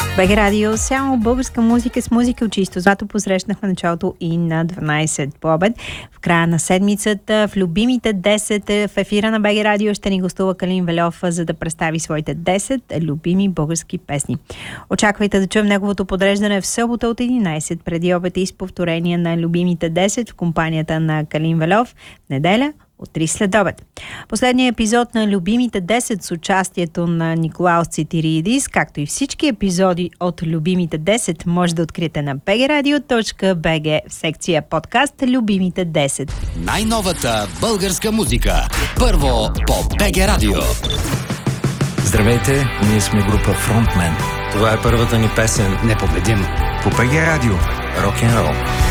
БГ Радио, само българска музика с музика от чисто злато посрещнахме началото и на 12 по обед. В края на седмицата в любимите 10 в ефира на БГ Радио ще ни гостува Калин Вельов, за да представи своите 10 любими български песни. Очаквайте да чуем неговото подреждане в събота от 11 преди обед и с повторение на любимите 10 в компанията на Калин Вельов в неделя от 3 след обед. Последният епизод на любимите 10 с участието на Николаус Цитиридис, както и всички епизоди от любимите 10 може да откриете на bgradio.bg в секция подкаст Любимите 10. Най-новата българска музика. Първо по БГ Радио. Здравейте, ние сме група Frontman. Това е първата ни песен. Непобедим. По БГ Радио. Рок-н-рол.